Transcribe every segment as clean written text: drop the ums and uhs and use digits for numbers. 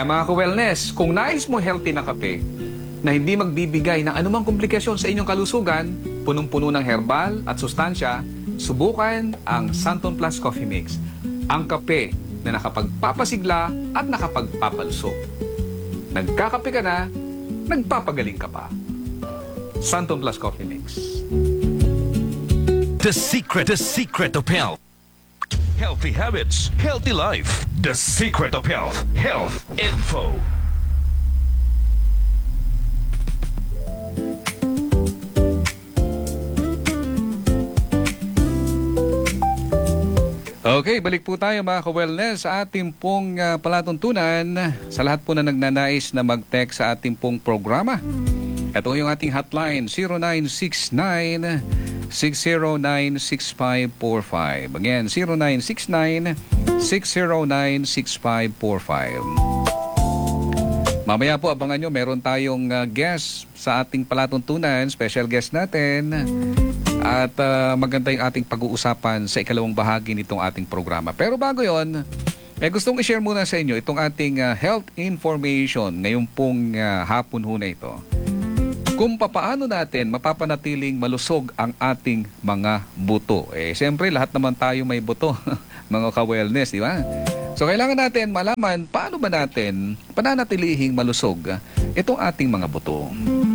Kaya mga ka-wellness, kung nais mo healthy na kape na hindi magbibigay ng anumang komplikasyon sa inyong kalusugan, punong-puno ng herbal at sustansya, subukan ang Santon Plus Coffee Mix. Ang kape na nakapagpapasigla at nakapagpapalusog. Nagkakape ka na, nagpapagaling ka pa. Santon Plus Coffee Mix. The secret of health. Healthy habits, healthy life. The secret of health. Health info. Okay, balik po tayo mga ka-wellness sa ating pong palatuntunan. Sa lahat po na nagnanais na mag-text sa ating pong programa. Ito yung ating hotline, 0969-609-6545. Again, 0969-609-6545. Mamaya po, abangan nyo, meron tayong guest sa ating palatuntunan, special guest natin. At maganda yung ating pag-uusapan sa ikalawang bahagi nitong ating programa. Pero bago yon, gustong i-share muna sa inyo itong ating health information ngayong pong hapon ho na ito. Kung papaano natin mapapanatiling malusog ang ating mga buto. Siyempre, lahat naman tayo may buto, mga ka-wellness, di ba? So, kailangan natin malaman paano ba natin pananatilihing malusog itong ating mga buto.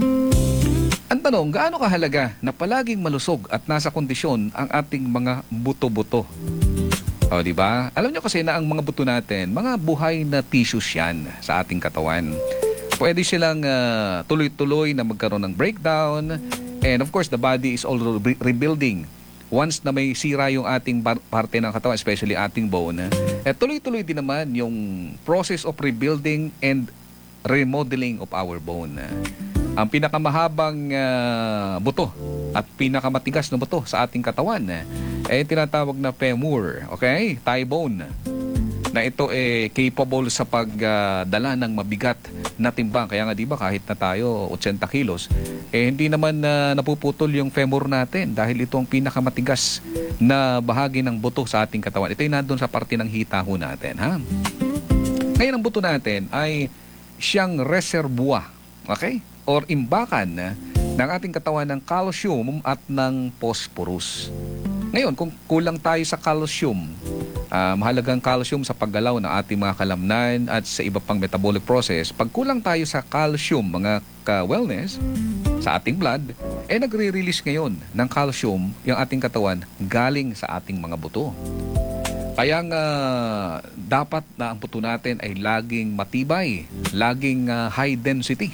Ang tanong, gaano kahalaga na palaging malusog at nasa kondisyon ang ating mga buto-buto? O, di ba? Alam nyo kasi na ang mga buto natin, mga buhay na tissues yan sa ating katawan. Pwede silang tuloy-tuloy na magkaroon ng breakdown. And of course, the body is already rebuilding. Once na may sira yung ating parte ng katawan, especially ating bone, tuloy-tuloy din naman yung process of rebuilding and remodeling of our bone. Ang pinakamahabang buto at pinakamatigas na buto sa ating katawan tinatawag na femur, okay? Thigh bone. Na ito capable sa pagdala ng mabigat na timbang. Kaya nga 'di ba kahit na tayo 80 kilos, hindi naman napuputol yung femur natin dahil ito ang pinakamatigas na bahagi ng buto sa ating katawan. Ito ay nandoon sa parte ng hita ho natin, ha? Ngayon ang buto natin ay siyang reservoir, okay? Or imbakan ng ating katawan ng calcium at ng phosphorus. Ngayon, kung kulang tayo sa calcium, mahalagang calcium sa paggalaw ng ating mga kalamnan at sa iba pang metabolic process. Pag kulang tayo sa calcium, mga ka-wellness, sa ating blood, nagre-release ngayon ng calcium yung ating katawan galing sa ating mga buto. Kaya nga dapat na ang buto natin ay laging matibay, laging high density.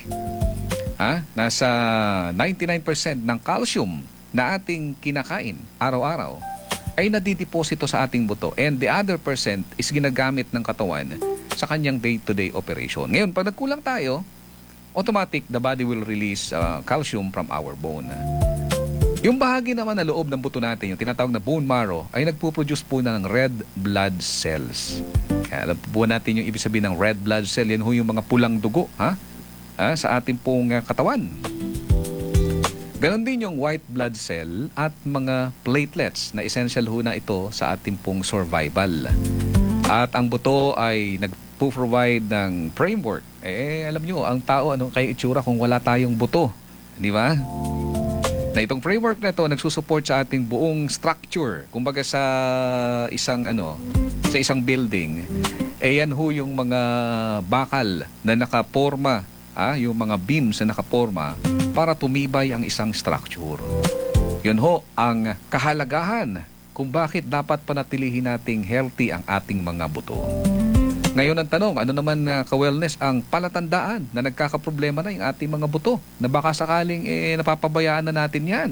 Nasa 99% ng calcium na ating kinakain araw-araw ay nadideposito sa ating buto, and the other percent is ginagamit ng katawan sa kanyang day-to-day operation. Ngayon, pag nagkulang tayo, automatic the body will release calcium from our bone. Yung bahagi naman na loob ng buto natin, yung tinatawag na bone marrow, ay nagpo-produce po ng red blood cells. Alam po natin yung ibig sabihin ng red blood cell, yan ho yung mga pulang dugo sa ating pong katawan. Ganon din yung white blood cell at mga platelets na essential ho na ito sa ating pong survival. At ang buto ay nagpo-provide ng framework. Alam nyo, ang tao, kaya itsura kung wala tayong buto? Di ba? Na itong framework na ito nagsusupport sa ating buong structure. Kumbaga sa isang building, yan ho yung mga bakal na nakaporma, yung mga beams na nakaporma para tumibay ang isang structure. Yun ho ang kahalagahan kung bakit dapat panatilihin nating healthy ang ating mga buto. Ngayon ang tanong, ano naman ka-wellness ang palatandaan na nagkakaproblema na yung ating mga buto na baka sakaling napapabayaan na natin yan?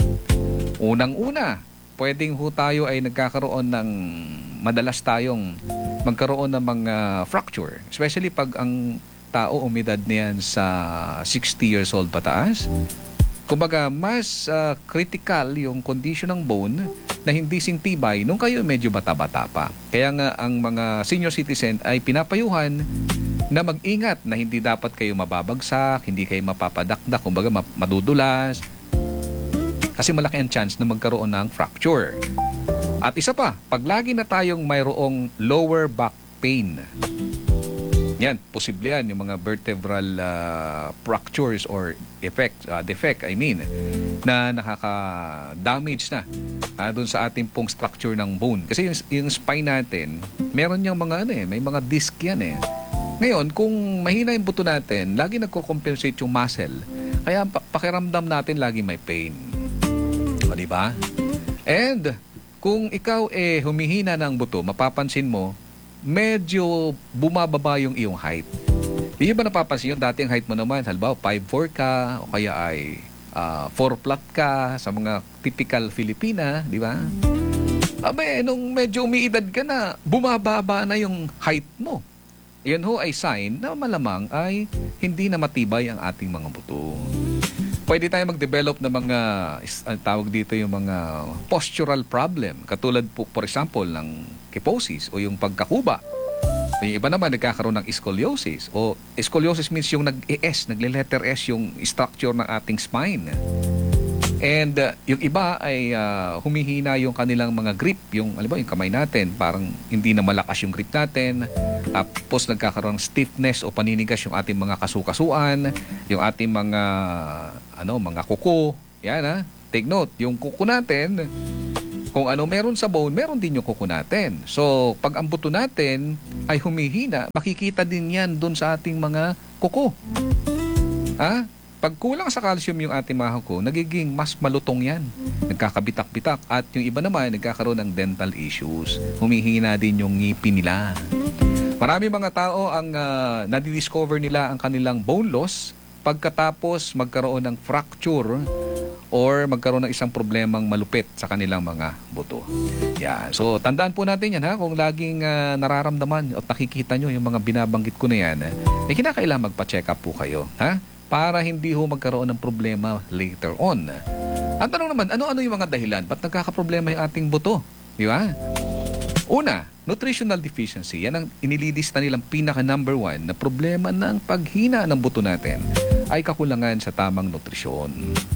Unang-una, pwedeng ho tayo ay nagkakaroon ng madalas tayong magkaroon ng mga fracture, especially pag ang tao umidad niyan sa 60 years old pataas. Kumbaga, mas critical yung condition ng bone na hindi sintibay nung kayo medyo bata-bata pa. Kaya nga ang mga senior citizen ay pinapayuhan na mag-ingat na hindi dapat kayo mababagsak, hindi kayo mapapadakdak, kumbaga madudulas. Kasi malaki ang chance na magkaroon ng fracture. At isa pa, pag lagi na tayong mayroong lower back pain, Yan, posible yan, yung mga vertebral fractures or defect, na nakaka-damage na doon sa ating pong structure ng bone. Kasi yung spine natin, meron yung mga may mga disc yan eh. Ngayon, kung mahina yung buto natin, lagi nagko-compensate yung muscle. Kaya pakiramdam natin lagi may pain. O, di ba? And kung ikaw humihina ng buto, mapapansin mo, medyo bumababa yung iyong height. Hindi ba napapansin yun? Dati ang height mo naman, halimbawa 5'4" ka, o kaya ay 4 flat ka sa mga typical Filipina, di ba? Nung medyo umiidad ka na, bumababa na yung height mo. Yan ho ay sign na malamang ay hindi na matibay ang ating mga buto. Pwede tayo mag-develop ng mga, tawag dito yung mga postural problem. Katulad po, for example, ng kyphosis o yung pagkakuba. Yung iba naman nagkakaroon ng scoliosis. O scoliosis means yung nagle-letter S yung structure ng ating spine. And yung iba ay humihina yung kanilang mga grip. Yung kamay natin, parang hindi na malakas yung grip natin. Tapos nagkakaroon ng stiffness o paninigas yung ating mga kasukasuan, yung ating mga mga kuko. Yan take note, yung kuko natin, kung ano meron sa bone, meron din yung kuko natin. So, pag ang buto natin ay humihina, makikita din yan doon sa ating mga kuko. Pag kulang sa calcium yung ating mga kuko, nagiging mas malutong yan. Nagkakabitak-bitak. At yung iba naman, nagkakaroon ng dental issues. Humihina din yung ngipin nila. Marami mga tao ang nadidiscover nila ang kanilang bone loss pagkatapos magkaroon ng fracture or magkaroon ng isang problemang malupit sa kanilang mga buto. Yan. So, tandaan po natin yan kung laging nararamdaman at nakikita nyo yung mga binabanggit ko na yan, kinakailangan magpa-check up po kayo. Para hindi ho magkaroon ng problema later on. Ang tanong naman, ano-ano yung mga dahilan? Ba't nagkakaproblema yung ating buto? Di ba? Una, nutritional deficiency. Yan ang inililista nilang pinaka number 1 na problema ng paghina ng buto natin ay kakulangan sa tamang nutrisyon.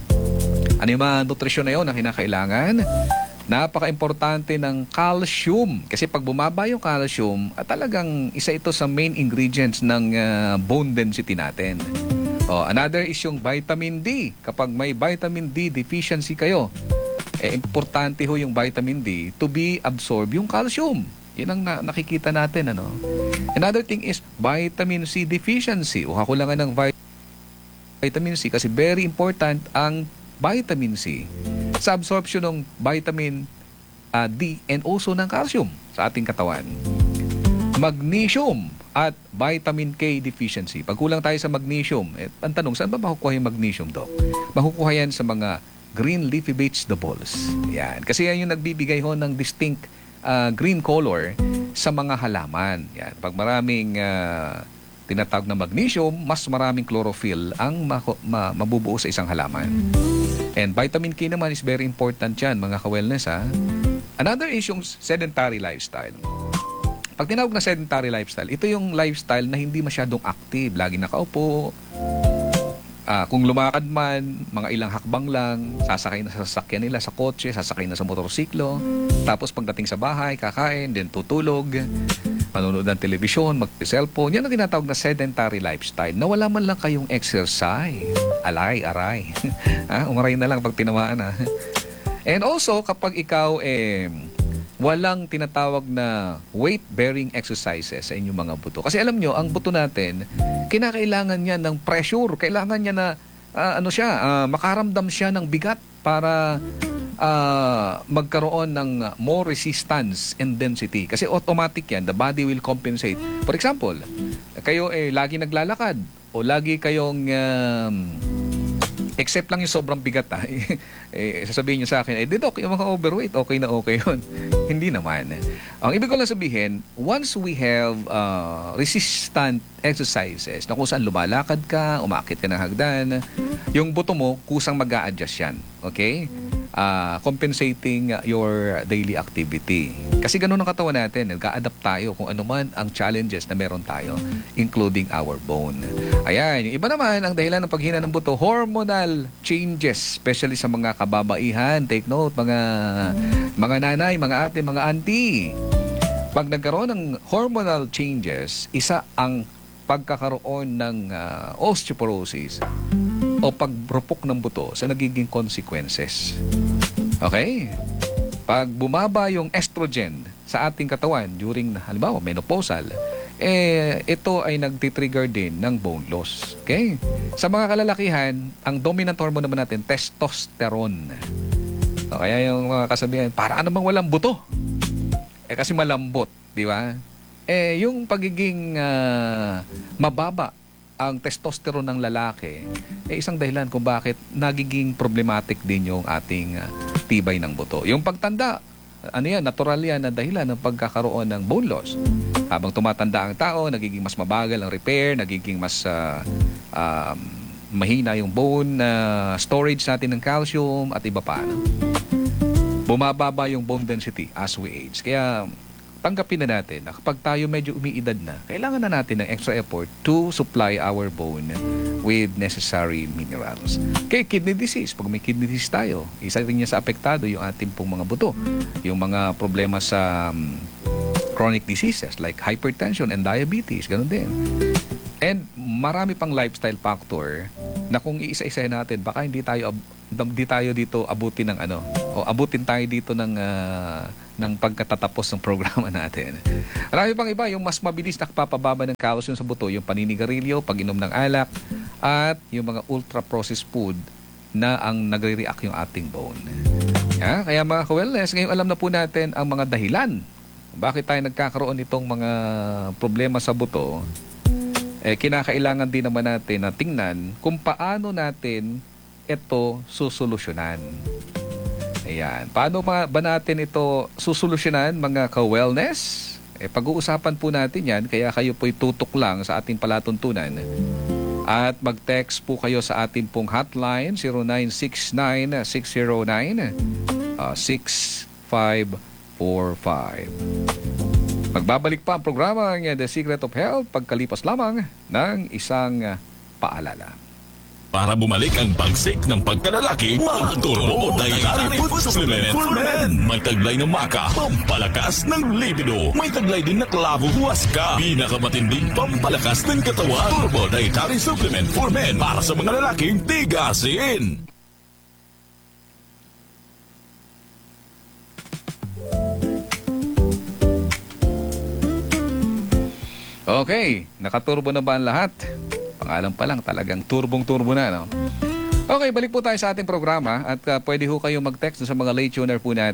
Ano yung mga nutrisyon na yun na kinakailangan? Napaka-importante ng calcium. Kasi pag bumaba yung calcium, talagang isa ito sa main ingredients ng bone density natin. Another is yung vitamin D. Kapag may vitamin D deficiency kayo, importante ho yung vitamin D to be absorb yung calcium. Yan ang nakikita natin. Another thing is vitamin C deficiency o kakulangan ng vitamin C kasi very important ang vitamin C sa absorption ng vitamin D and also ng calcium sa ating katawan. Magnesium at vitamin K deficiency. Pag kulang tayo sa magnesium, ang tanong, saan ba makukuha yung magnesium, Doc? Makukuha yan sa mga green leafy vegetables. Yan. Kasi yan yung nagbibigay ho ng distinct green color sa mga halaman. Yan. Pag maraming tinatawag na magnesium, mas maraming chlorophyll ang mabubuo sa isang halaman. And vitamin K naman is very important yan, mga ka-wellness. Another is yung sedentary lifestyle. Pag tinawag na sedentary lifestyle, ito yung lifestyle na hindi masyadong active. Lagi nakaupo. Kung lumakad man, mga ilang hakbang lang, sasakay na sa sasakyan nila, sa kotse, sasakay na sa motorsiklo. Tapos pagdating sa bahay, kakain, then tutulog, manonood ng telebisyon, mag-cellphone. Yan ang tinatawag na sedentary lifestyle. Na wala man lang kayong exercise. Aray. Umaray na lang pag tinamaan. And also, kapag ikaw walang tinatawag na weight-bearing exercises sa inyong mga buto. Kasi alam nyo, ang buto natin, kinakailangan niya ng pressure. Kailangan niya na, makaramdam siya ng bigat para magkaroon ng more resistance and density. Kasi automatic yan. The body will compensate. For example, kayo lagi naglalakad o lagi kayong except lang yung sobrang bigat sasabihin nyo sa akin, Doc, yung mga overweight, okay na okay yun. Hindi naman. Ang ibig ko lang sabihin, once we have resistant exercises, na kung saan lumalakad ka, umakit ka ng hagdan, yung buto mo, kusang mag-a-adjust yan. Okay? Compensating your daily activity. Kasi ganun ang katawan natin. Nag-a-adapt tayo kung ano man ang challenges na meron tayo, including our bone. Ayan. Yung iba naman, ang dahilan ng paghina ng buto, hormonal changes, especially sa mga kababaihan. Take note, mga nanay, mga ate, mga auntie. Pag nagkaroon ng hormonal changes, isa ang pagkakaroon ng osteoporosis o pagrupok ng buto sa nagiging consequences. Okay? Pag bumaba yung estrogen sa ating katawan during, halimbawa, menopausal, ito ay nagtitrigger din ng bone loss. Okay? Sa mga kalalakihan, ang dominant hormone naman natin, testosterone. So, kaya yung mga kasabihan, para namang walang buto. Kasi malambot, di ba? Yung pagiging mababa ang testosterone ng lalaki, isang dahilan kung bakit nagiging problematic din yung ating tibay ng buto. Yung pagtanda, natural yan na dahilan ng pagkakaroon ng bone loss. Habang tumatanda ang tao, nagiging mas mabagal ang repair, nagiging mas mahina yung bone storage natin ng calcium at iba pa. Bumababa yung bone density as we age. Kaya tanggapin na natin na kapag tayo medyo umiidad na, kailangan na natin ng extra effort to supply our bone with necessary minerals. Kaya kidney disease, pag may kidney disease tayo, isa rin niya sa apektado yung ating pong mga buto. Yung mga problema sa chronic diseases like hypertension and diabetes, ganun din. And marami pang lifestyle factor na kung iisa-isahin natin, baka hindi tayo dito abutin ng abutin tayo dito ng pagkatatapos ng programa natin. Marami pang iba, yung mas mabilis na papababa ng calcium sa buto, yung paninigarilyo, pag-inom ng alak, at yung mga ultra-processed food na ang nagre-react yung ating bone. Kaya mga ka-wellness, ngayon alam na po natin ang mga dahilan bakit tayo nagkakaroon nitong mga problema sa buto. Kinakailangan din naman natin na tingnan kung paano natin ito susolusyonan. Ayan. Paano ba natin ito susolusyonan, mga ka-wellness? Pag-uusapan po natin yan, kaya kayo po'y tutok lang sa ating palatuntunan. At mag-text po kayo sa ating pong hotline, 0969-609-6545. Magbabalik pa ang programa ng The Secret of Health pagkalipas lamang ng isang paalala. Para bumalik ang bagsik ng pagkalalaki, mag-Turbo Dietary Food Supplement for Men. May taglay ng maka, pampalakas ng libido. May taglay din na klabo huwaska. Pinakamatinding pampalakas ng katawan. Turbo Dietary Supplement for Men. Para sa mga lalaking tigasin. Okay, nakaturbo na ba ang lahat? Pangalan pa lang, talagang turbong-turbo na, no? Okay, balik po tayo sa ating programa at pwede ho kayo mag-text sa mga late tuner po natin.